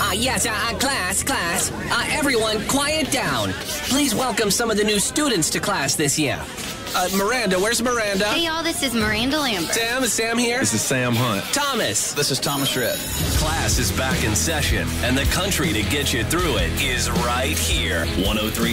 Yes, class. Everyone, quiet down. Please welcome some of the new students to class this year. Miranda, where's Miranda? Hey, y'all, this is Miranda Lambert. Sam, is Sam here? This is Sam Hunt. Thomas. This is Thomas Rhett. Class is back in session, and the country to get you through it is right here. 103.